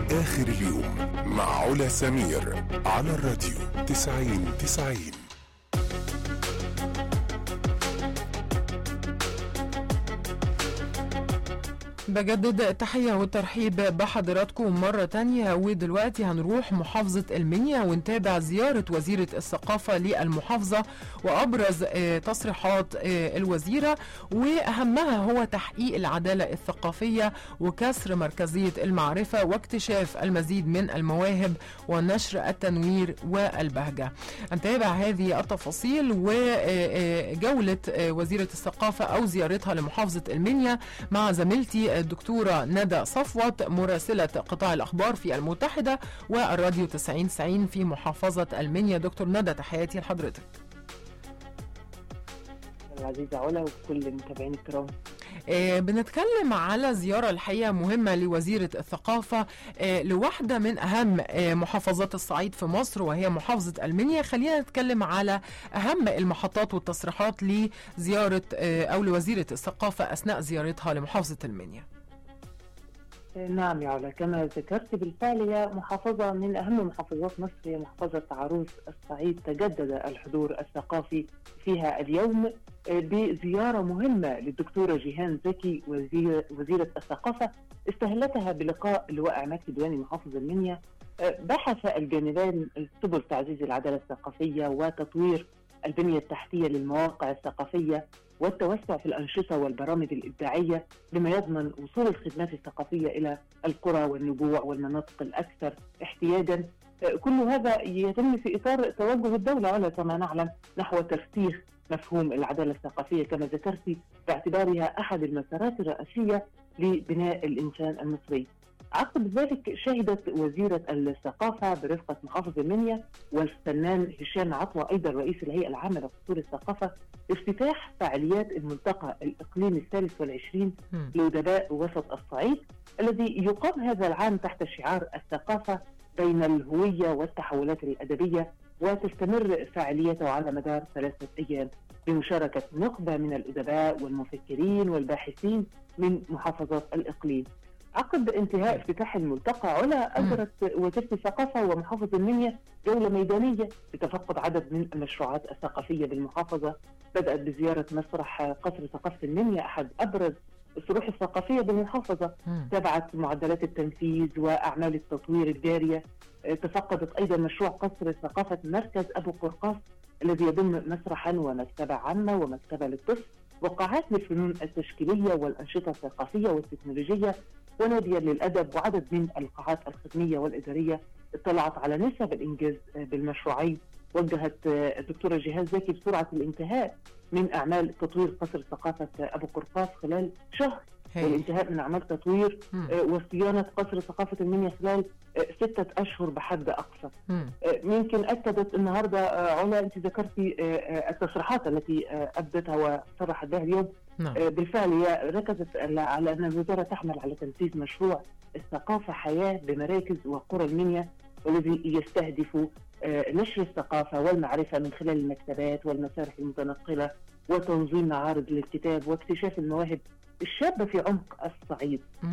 آخر اليوم مع علا سمير على الراديو 90-90. بجدد التحية والترحيب بحضراتكم مرة تانية، ودلوقتي هنروح محافظة المنيا ونتابع زيارة وزيرة الثقافة للمحافظة وأبرز تصريحات الوزيرة، وأهمها هو تحقيق العدالة الثقافية وكسر مركزية المعرفة واكتشاف المزيد من المواهب ونشر التنوير والبهجة. هنتابع هذه التفاصيل وجولة وزيرة الثقافة أو زيارتها لمحافظة المنيا مع زميلتي الدكتورة ندى صفوت مراسلة قطاع الأخبار في المتحدة والراديو 90-90 في محافظة المنيا. دكتور ندى، تحياتي لحضرتك. العزيزة علا وكل المتابعين الكرام. بنتكلم على زيارة الحقيقة مهمة لوزيرة الثقافة لواحدة من أهم محافظات الصعيد في مصر وهي محافظة المنيا. خلينا نتكلم على أهم المحطات والتصريحات لزيارة أو لوزيرة الثقافة أثناء زيارتها لمحافظة المنيا. نعم يا علا، كما ذكرت بالفعل هي محافظة من أهم محافظات مصر، هي محافظة عروس الصعيد. تجدد الحضور الثقافي فيها اليوم بزيارة مهمة للدكتورة جيهان زكي وزيرة الثقافة، استهلتها بلقاء اللواء عماد كدواني محافظ المنيا. بحث الجانبان سبل تعزيز العدالة الثقافية وتطوير البنية التحتية للمواقع الثقافية والتوسع في الأنشطة والبرامج الإبداعية بما يضمن وصول الخدمات الثقافية إلى القرى والنجوع والمناطق الأكثر احتياجا. كل هذا يتم في إطار توجه الدولة كما نعلم نحو ترسيخ مفهوم العدالة الثقافية كما ذكرت، باعتبارها أحد المسارات الرئيسية لبناء الإنسان المصري. عقب ذلك شهدت وزيرة الثقافة برفقة محافظ المنيا والفنان هشام عطوة أيضا رئيس الهيئة العامة لقصور الثقافة افتتاح فعاليات الملتقى الإقليمي 23 لأدباء وسط الصعيد، الذي يقام هذا العام تحت شعار الثقافة بين الهوية والتحولات الأدبية، وتستمر فعاليته على مدار 3 أيام بمشاركة نخبة من الأدباء والمفكرين والباحثين من محافظات الإقليم. عقب انتهاء افتتاح الملتقى علا أجرت وزارة الثقافة ومحافظة المنيا جولة ميدانية لتفقد عدد من المشروعات الثقافية بالمحافظة. بدأت بزيارة مسرح قصر ثقافة المنيا أحد أبرز الصروح الثقافية بالمحافظة، تابعت معدلات التنفيذ وأعمال التطوير الجارية. تفقدت أيضا مشروع قصر ثقافة مركز أبو قرقاص الذي يضم مسرحا ومكتبة عامة ومكتبة للطفل وقاعات للفنون التشكيلية والأنشطة الثقافية والتكنولوجية وناديا للأدب وعدد من القاعات الخدمية والإدارية. اطلعت على نسب الإنجاز بالمشروعين. وجهت الدكتورة جيهان زكي بسرعة الانتهاء من أعمال تطوير قصر ثقافة أبو قرقاص خلال شهر، والانتهاء من أعمال تطوير وصيانة قصر ثقافة المنيا خلال 6 أشهر بحد أقصى. يمكن أكدت النهاردة علا، أنت ذكرتي التصريحات التي أبدتها وصرحت بها اليوم. بالفعل هي ركزت على أن الوزارة تحمل على تنفيذ مشروع الثقافة حياة بمراكز وقرى المنيا، والذي يستهدف نشر الثقافة والمعرفة من خلال المكتبات والمسارح المتنقلة وتنظيم معارض للكتاب واكتشاف المواهب الشابة في عمق الصعيد.